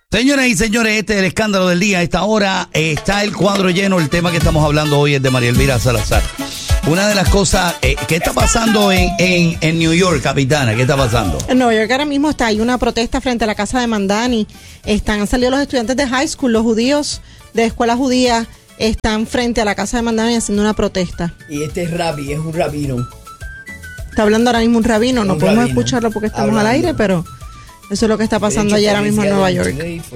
Señoras y señores, este es el escándalo del día. A esta hora está el cuadro lleno. El tema que estamos hablando hoy es de María Elvira Salazar. Una de las cosas, ¿qué está pasando en New York, capitana? ¿Qué está pasando? En Nueva York ahora mismo hay una protesta frente a la casa de Mandani. Han salido los estudiantes de high school, los judíos de escuela judía, están frente a la casa de Mandani haciendo una protesta. Y este es Rabbi, es un rabino. Está hablando ahora mismo un rabino, no podemos rabino escucharlo porque estamos hablando al aire, pero eso es lo que está pasando allá ahora mismo en Nueva York.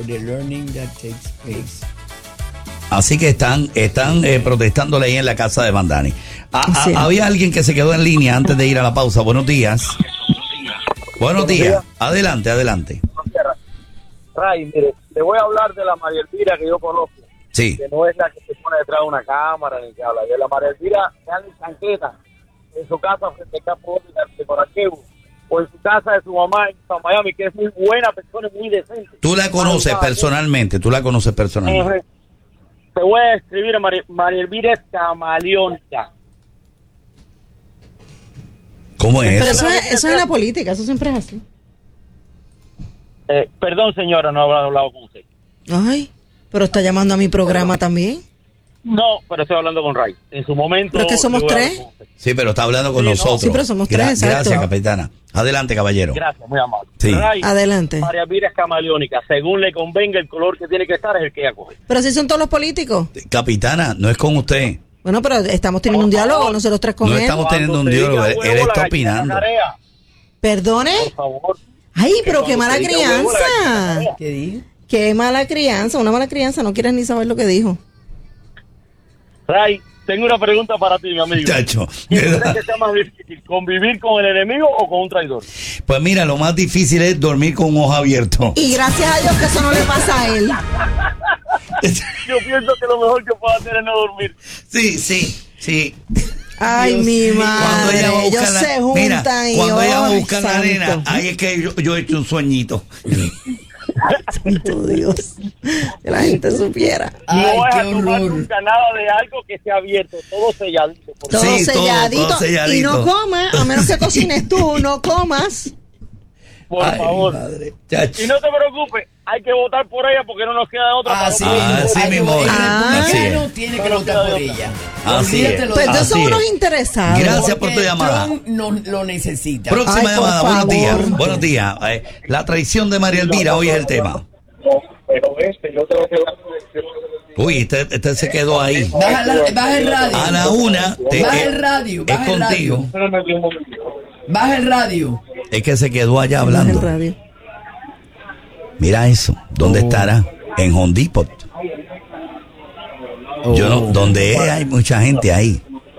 Así que están protestándole ahí en la casa de Mandani. Sí. Había alguien que se quedó en línea antes de ir a la pausa. Buenos días. Buenos días. Adelante. Ray, mire, le voy a hablar de la María Elvira que yo conozco. Sí. Que no es la que se pone detrás de una cámara ni que habla. De la María Elvira que anda en chancleta en su casa frente al campo de Coraquebo, o en su casa de su mamá en San Miami, que es muy buena persona y muy decente. Tú la conoces personalmente. Te voy a escribir, María Elvira es camaleónica. ¿Cómo es? Pero eso es en la política, eso siempre es así. Perdón, señora, no habrá hablado con usted. Ay, pero está llamando a mi programa también. No, pero estoy hablando con Ray. En su momento... ¿Pero es que somos tres? Sí, pero está hablando con nosotros. Sí, pero somos tres, exacto. Gracias, capitana. Adelante, caballero. Gracias, muy amable. Sí. Ray, Adelante. María Elvira es camaleónica. Según le convenga, el color que tiene que estar es el que ella coge. Pero si son todos los políticos. Capitana, no es con usted. Bueno, pero estamos teniendo un diálogo nosotros tres con No él. estamos teniendo un diálogo. Él está opinando. ¿Perdone? Por favor. Ay, pero qué mala Cuando se diga huevo, la crianza. gallina ¿Qué dijo? Qué mala crianza, una mala crianza. No quieres ni saber lo que dijo. Ray, tengo una pregunta para ti, mi amigo. Chacho. ¿Quién crees que sea más difícil, convivir con el enemigo o con un traidor? Pues mira, lo más difícil es dormir con un ojo abierto. Y gracias a Dios que eso no le pasa a él. Yo pienso que lo mejor que puedo hacer es no dormir. Sí. Ay, Dios mi mío. madre. Ellos se juntan y cuando ella va a ay, buscar la santo. arena, ahí es que yo he hecho un sueñito. Santo Dios. Que la gente supiera. Ay, no vas qué a tomar horror. nunca nada de algo que esté abierto, todo selladito. Todo, Sí, selladito, todo selladito. Y no comas, a menos que cocines tú, no comas. Por Ay, favor. madre. Chacho. Y no te preocupes, hay que votar por ella porque no nos queda otra. para Así votar. Así mismo. El Así republicano es. tiene que votar por ella. Así Olvídate es. lo Pues demás. entonces son Así unos es. interesados. Gracias por tu Porque llamada. Trump no lo necesita. Próxima Ay, por llamada. Buenos favor. días. Buenos días. La traición de María Elvira hoy es el tema. Pero yo tengo que... Uy, este se quedó ahí. Baja el radio. A la una. Baja el radio. Es Baja el radio. contigo. Baja el radio. Es que se quedó allá En hablando. radio. Mira eso. ¿Dónde estará? En Home Depot. Yo no, donde hay mucha gente ahí.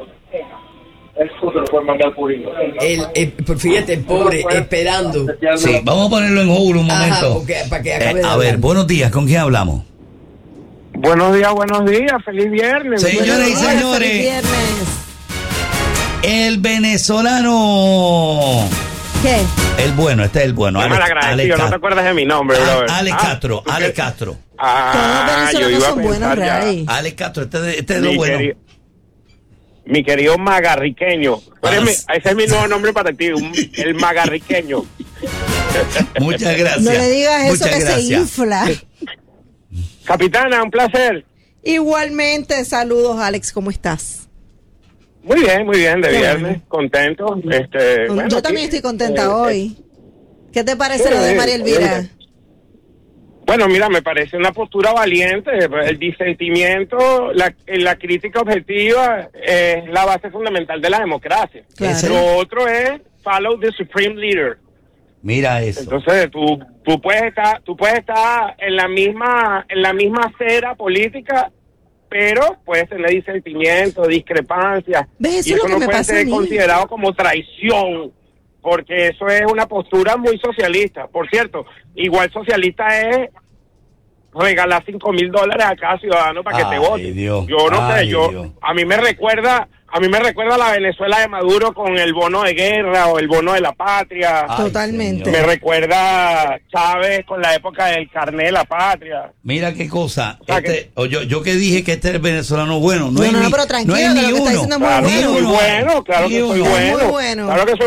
Fíjate, el pobre, esperando. Sí, vamos a ponerlo en hold un Ajá, momento. porque, para que acabe de A ver, hablar. buenos días. ¿Con quién hablamos? Buenos días, feliz viernes. Señoras y Feliz señores, viernes. el venezolano. ¿Qué? El bueno, este es el bueno. Qué malagradecido, no te acuerdas de mi nombre, brother. Alex Castro, Alex Castro. Todos los venezolanos son buenos, Ray. Alex Castro, este es lo bueno. Mi querido magarriqueño. Ese es mi nuevo nombre para ti, el magarriqueño. Muchas gracias. No le digas eso Muchas que se gracias. infla. Capitana, un placer. Igualmente, saludos, Alex, ¿cómo estás? Muy bien, de Qué viernes, bueno. contento. Yo también estoy contenta hoy. ¿Qué te parece lo de María Elvira? Bueno, mira, me parece una postura valiente. El disentimiento, la crítica objetiva es la base fundamental de la democracia. Claro. Lo otro es follow the supreme leader. Mira eso. Entonces, tú puedes estar en la misma acera política, pero puedes tener disentimiento, discrepancias. ¿Ves? Eso Y es lo eso que no me puede pasa a ser mí. considerado como traición, porque eso es una postura muy socialista. Por cierto, igual socialista es regalar $5,000 a cada ciudadano para que te vote. Dios. Yo no sé, Dios. a mí me recuerda la Venezuela de Maduro con el bono de guerra o el bono de la patria. Ay, Totalmente. Me señor. recuerda Chávez con la época del carné de la patria. Mira qué cosa. O sea, Yo que dije que este es el venezolano bueno. No, No, es no, ni, pero tranquilo, no es que ni lo que está uno. diciendo es muy Claro bueno. que soy bueno, claro que soy Ni uno. bueno. Muy bueno. Claro que soy bueno.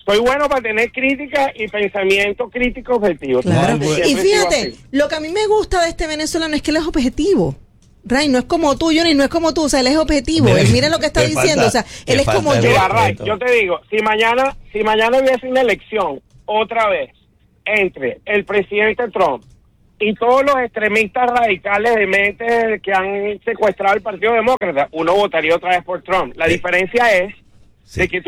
soy bueno para tener crítica y pensamiento crítico objetivo. Claro. Siempre Y he sido fíjate, así. lo que a mí me gusta de este venezolano es que él es objetivo. Ray, no es como tú, Johnny, no es como tú, o sea, él es objetivo. Mira, Él mira lo que está te diciendo, falta- o sea, te él es como falta yo. el Mira, Ray, respeto. yo te digo, si mañana hubiese una elección otra vez entre el presidente Trump y todos los extremistas radicales de mente que han secuestrado al Partido Demócrata, uno votaría otra vez por Trump. La diferencia es de que tú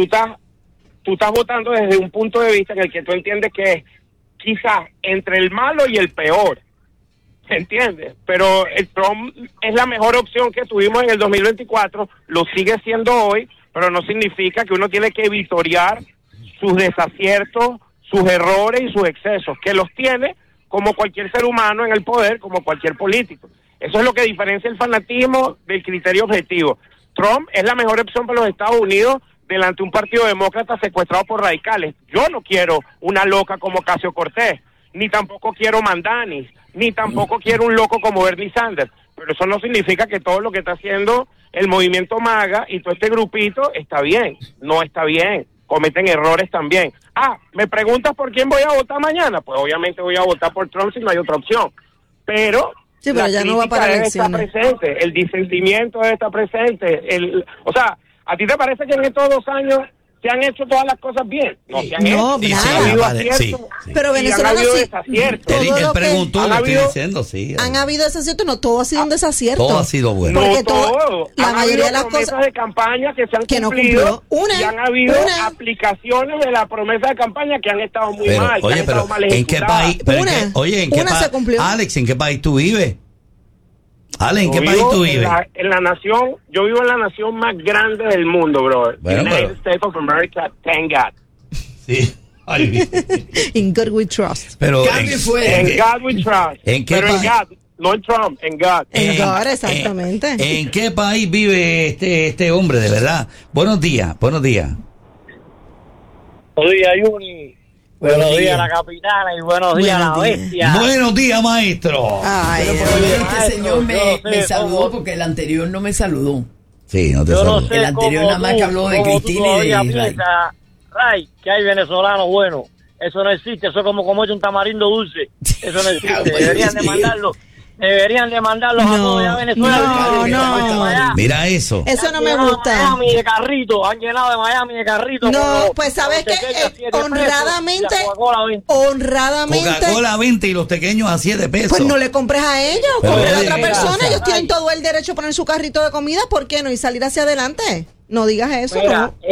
estás votando desde un punto de vista en el que tú entiendes que es quizás entre el malo y el peor. ¿Se entiende? Pero el Trump es la mejor opción que tuvimos en el 2024, lo sigue siendo hoy, pero no significa que uno tiene que victoriar sus desaciertos, sus errores y sus excesos, que los tiene como cualquier ser humano en el poder, como cualquier político. Eso es lo que diferencia el fanatismo del criterio objetivo. Trump es la mejor opción para los Estados Unidos delante de un partido demócrata secuestrado por radicales. Yo no quiero una loca como Ocasio-Cortez, ni tampoco quiero Mandanis, ni tampoco quiero un loco como Bernie Sanders. Pero eso no significa que todo lo que está haciendo el movimiento MAGA y todo este grupito está bien. No está bien. Cometen errores también. ¿Me preguntas por quién voy a votar mañana? Pues obviamente voy a votar por Trump si no hay otra opción. Pero Sí, pero la ya no va crítica para debe estar elecciones. presente, el disentimiento debe estar presente. O sea, ¿a ti te parece que en estos 2 años se han hecho todas las cosas bien? No se han No, hecho. Y nada. sí, Han habido apare- aciertos. sí. Pero Y han venezolano habido sí. desaciertos. Todo Él lo que preguntó, han lo estoy habido- diciendo, sí. han habido desaciertos, no todo ha sido un desacierto. Todo ha sido bueno. Porque No todo. la Han mayoría de habido las promesas cosas de campaña que se han que no cumplido cumplió. y han habido aplicaciones de la promesa de campaña que han estado muy Pero, mal. que oye, han estado pero mal ¿en qué ejecutadas. país? Pero Una. ¿en qué Una se cumplió. Alex, ¿en qué país tú vives? Alex, ¿en Yo qué país vivo tú vives? en la nación, yo vivo en la nación más grande del mundo, brother. Bueno, United pero- States of America, thank God. Sí. Ay, In God we trust. pero Cambio fuera. En God we trust. ¿En qué Pero en país? God, no en Trump, en God. En God, exactamente. ¿En qué país vive este hombre, de verdad? Buenos días, buenos días. Buenos días, Juni. Buenos días, la capitana, y buenos días, la Buenos días. bestia. Buenos días, maestro. Ay, Pero Dios por lo mío. menos este Maestro, señor yo me no sé saludó cómo- porque el anterior no me saludó. Sí, no te Yo no saludo. sé El anterior cómo nada más que habló de cómo tú Cristina y de todavía Ray. piensas, Ray, que hay venezolanos buenos. Eso no existe, eso es como comerse un tamarindo dulce. Eso no existe. Deberían de mandarlos a todos allá a Venezuela. no. Mira eso. Eso no Han me llenado gusta. Miami de carritos, han llenado de Miami de carritos. No, pues sabes que honradamente, Coca-Cola 20 y los pequeños a 7 pesos. pues no le compres a ellos, Pero compre a oye, otra mira, persona. o sea, Ellos tienen todo el derecho a poner su carrito de comida, ¿por qué no? Y salir hacia adelante. No digas eso, Mira, no.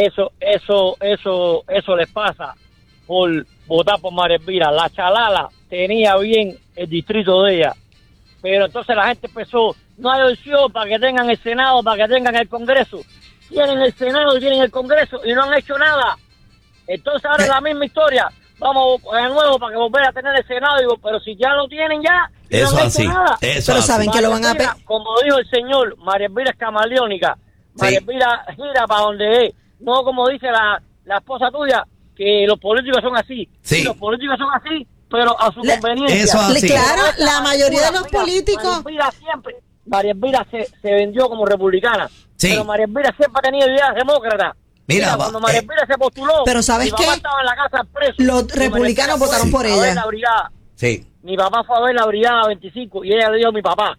eso les pasa por votar por María Elvira. La Chalala tenía bien el distrito de ella, pero entonces la gente empezó, no hay opción para que tengan el Senado, para que tengan el Congreso. Tienen el Senado, tienen el Congreso y no han hecho nada. Entonces ahora es la misma historia. Vamos de nuevo para que volver a tener el Senado. Digo, pero si ya lo tienen ya, y Eso no han así. hecho nada. Eso Pero así. saben que lo van a María Elvira, como dijo el señor, María Elvira es camaleónica. María Elvira gira para donde es. No como dice la esposa tuya, que los políticos son así. Sí. Los políticos son así, pero a su Le- conveniencia. eso así. Claro, Pero la mayoría de los políticos. María Elvira se vendió como republicana. Sí. Pero María Elvira siempre ha tenido ideas demócratas. Mira, cuando María Elvira se postuló, pero ¿sabes mi papá qué? estaba en la casa preso. Los Y María republicanos Elvira votaron fue por a ver ella. la brigada. Sí. Mi papá fue a ver la brigada 25 y ella le dijo a mi papá,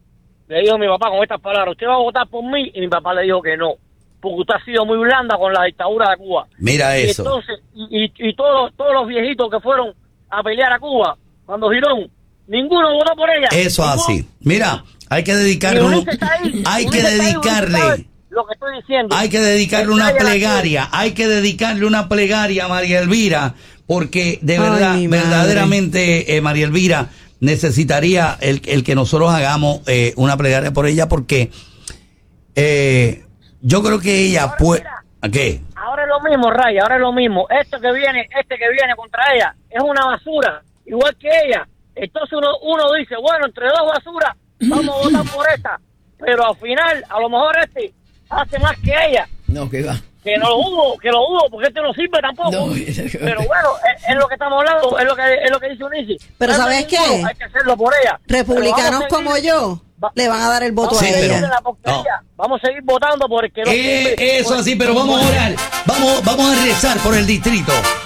con estas palabras, usted va a votar por mí, y mi papá le dijo que no, porque usted ha sido muy blanda con la dictadura de Cuba. Mira Y eso. entonces, y todos los viejitos que fueron a pelear a Cuba, cuando Girón, ninguno votó por ella. Eso Ninguno. así. Mira, hay que Y dedicarle Ulises está ahí, hay que Ulises está ahí, Ulises dedicarle sabe lo que estoy diciendo. Hay que dedicarle una Está ahí a la plegaria, hay que dedicarle una plegaria a María Elvira, porque de Ay, verdad, mi madre. verdaderamente María Elvira necesitaría el que nosotros hagamos una plegaria por ella, porque yo creo que ella Ahora, puede... mira. ¿A qué? Ahora es lo mismo, Ray, ahora es lo mismo. Este que viene contra ella es una basura, igual que ella. Entonces uno dice, bueno, entre dos basuras, vamos a votar por esta. Pero al final, a lo mejor este hace más que ella. No, que va. Que lo dudo, porque este no sirve tampoco. No, Pero bueno, es lo que estamos hablando, es lo que dice Unici. Pero No es ¿sabes ninguno, qué? hay que hacerlo por ella. Republicanos Pero vamos a como seguir yo. le van a dar el voto Sí, a pero- ella. la porquería. Vamos a seguir votando por el que no sirve. Eso así, pero vamos a orar. Vamos a rezar por el distrito.